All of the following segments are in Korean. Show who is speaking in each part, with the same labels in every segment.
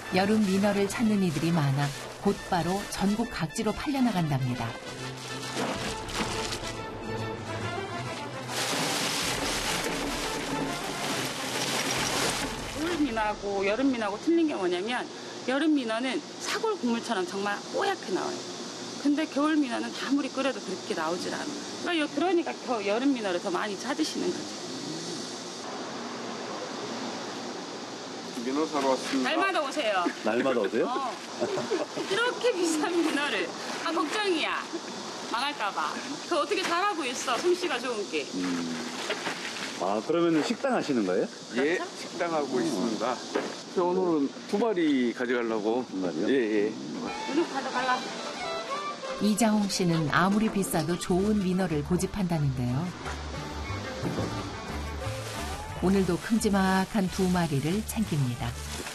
Speaker 1: 여름 민어를 찾는 이들이 많아 곧바로 전국 각지로 팔려나간답니다.
Speaker 2: 겨울민어하고 여름민어하고 틀린 게 뭐냐면 여름민어는 사골 국물처럼 정말 뽀얗게 나와요. 근데 겨울민어는 아무리 끓여도 그렇게 나오질 않아요. 그러니까 여름민어를 더 많이 찾으시는 거죠.
Speaker 3: 민어 사러 왔습니다.
Speaker 2: 날마다 오세요.
Speaker 4: 날마다 오세요?
Speaker 2: 이렇게 비싼 민어를. 아, 걱정이야. 망할까봐. 그 어떻게 잘하고 있어, 솜씨가 좋은 게.
Speaker 4: 아, 그러면 식당 하시는 거예요?
Speaker 3: 예, 식당 하고 있습니다. 오늘은 2마리 가져가려고.
Speaker 4: 2마리요?
Speaker 3: 예.
Speaker 2: 오늘 가져갈라.
Speaker 1: 이장홍 씨는 아무리 비싸도 좋은 민어를 고집한다는데요. 오늘도 큼지막한 2마리를 챙깁니다.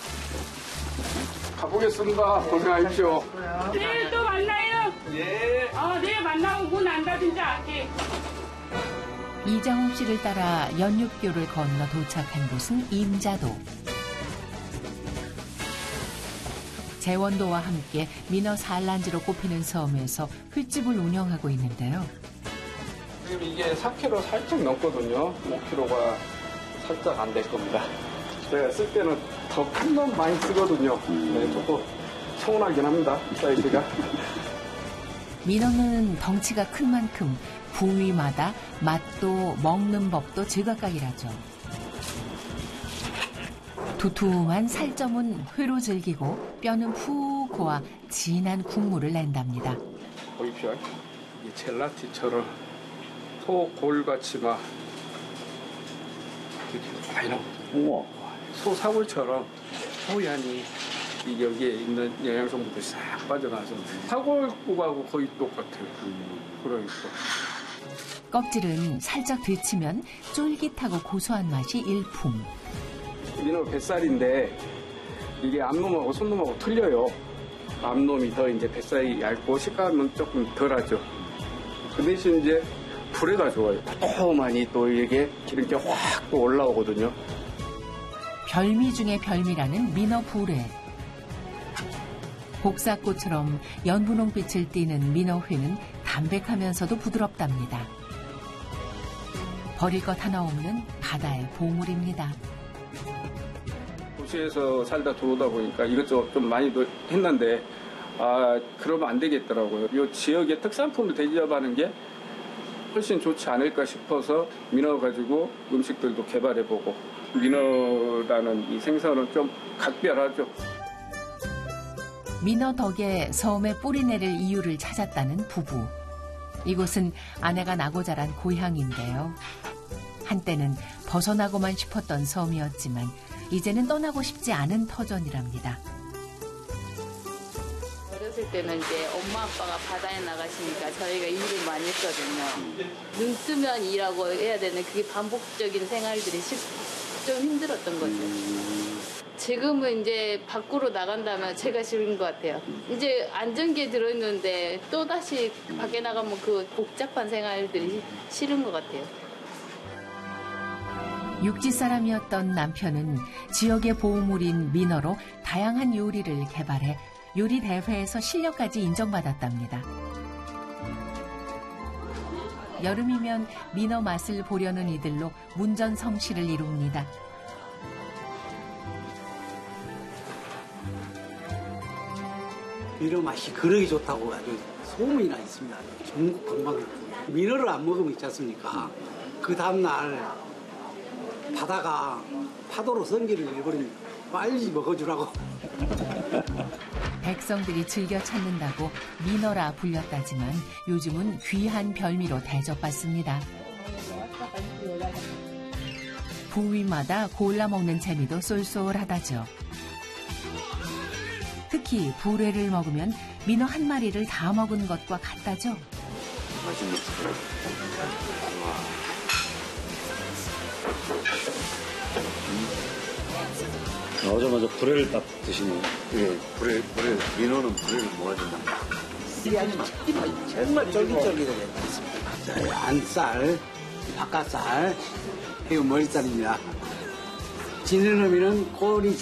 Speaker 3: 가보겠습니다. 고생하십시오.
Speaker 2: 내일 또 만나요.
Speaker 3: 예.
Speaker 2: 내일 만나고 문 안 닫은지 알게.
Speaker 1: 이장홍 씨를 따라 연육교를 건너 도착한 곳은 임자도. 제원도와 함께 민어 산란지로 꼽히는 섬에서 횟집을 운영하고 있는데요.
Speaker 3: 지금 이게 4kg 살짝 넘거든요. 5kg가 살짝 안 될 겁니다. 제가 쓸 때는 더 큰 놈 많이 쓰거든요. 네, 조금 서운하긴 합니다, 사이즈가.
Speaker 1: 민어는 덩치가 큰 만큼 부위마다 맛도 먹는 법도 제각각이라죠. 두툼한 살점은 회로 즐기고 뼈는 푹 고아 진한 국물을 낸답니다.
Speaker 3: 보십시오. 이 젤라티처럼 소 골같이 막 이렇게 많이 나오거든요.
Speaker 4: 우와.
Speaker 3: 소 사골처럼 호연이 여기에 있는 영양성분들이 싹 빠져나와서 사골국하고 거의 똑같아요. 그러니까.
Speaker 1: 껍질은 살짝 데치면 쫄깃하고 고소한 맛이 일품.
Speaker 3: 민어 뱃살인데 이게 앞놈하고 손놈하고 틀려요. 앞놈이 더 이제 뱃살이 얇고 식감은 조금 덜하죠. 그 대신 이제 불에가 좋아요. 도톰하니 또 이게 기름기 확 또 올라오거든요.
Speaker 1: 별미 중의 별미라는 민어 불에. 복사꽃처럼 연분홍빛을 띠는 민어회는 담백하면서도 부드럽답니다. 버릴 것 하나 없는 바다의 보물입니다.
Speaker 3: 도시에서 살다 들어오다 보니까 이것저것 좀 많이 했는데 그러면 안 되겠더라고요. 이 지역의 특산품을 대접하는 게 훨씬 좋지 않을까 싶어서 민어 가지고 음식들도 개발해보고 민어라는 이 생선은 좀 각별하죠.
Speaker 1: 민어 덕에 섬에 뿌리 내릴 이유를 찾았다는 부부. 이곳은 아내가 나고 자란 고향인데요. 한때는 벗어나고만 싶었던 섬이었지만 이제는 떠나고 싶지 않은 터전이랍니다.
Speaker 5: 어렸을 때는 이제 엄마 아빠가 바다에 나가시니까 저희가 일을 많이 했거든요. 눈 뜨면 일하고 해야 되는 그게 반복적인 생활들이 좀 힘들었던 거죠. 지금은 이제 밖으로 나간다면 제가 싫은 것 같아요. 이제 안전기에 들어있는데 또다시 밖에 나가면 그 복잡한 생활들이 싫은 것 같아요.
Speaker 1: 육지 사람이었던 남편은 지역의 보물인 민어로 다양한 요리를 개발해 요리 대회에서 실력까지 인정받았답니다. 여름이면 민어 맛을 보려는 이들로 문전성시를 이룹니다.
Speaker 6: 민어 맛이 그러기 좋다고 아주 소문이 나 있습니다. 전국 방방. 민어를 안 먹으면 있지 않습니까? 그 다음날 바다가 파도로 성기를 내버립니다. 빨리 먹어주라고.
Speaker 1: 백성들이 즐겨 찾는다고 민어라 불렸다지만 요즘은 귀한 별미로 대접받습니다. 부위마다 골라 먹는 재미도 쏠쏠하다죠. 특히 불회를 먹으면 민어 한 마리를 다 먹은 것과 같다죠.
Speaker 4: 맛있네. 나오자마자 불회를 딱 드시네요.
Speaker 7: 예, 민어는 불회를 모아준다.
Speaker 6: 이 아주 정말 쫄깃쫄깃하게 있습니다. 안살, 바깥살, 이거 머리살입니다. 지느러미는 꼬리